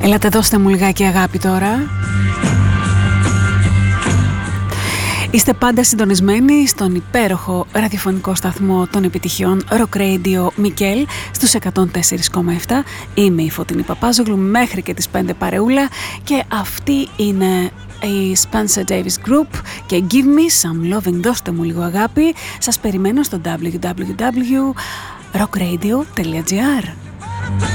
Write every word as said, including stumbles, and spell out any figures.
Έλατε, δώστε μου λιγάκι αγάπη τώρα. Είστε πάντα συντονισμένοι στον υπέροχο ραδιοφωνικό σταθμό των επιτυχιών Rock Radio Μικέλ στους εκατόν τέσσερα κόμμα επτά. Είμαι η Φωτεινή Παπάζογλου μέχρι και τις πέντε παρεούλα και αυτή είναι η Spencer Davis Group και Give Me Some Loving, δώστε μου λίγο αγάπη. Σας περιμένω στο double-u double-u double-u τελεία rock radio τελεία gr.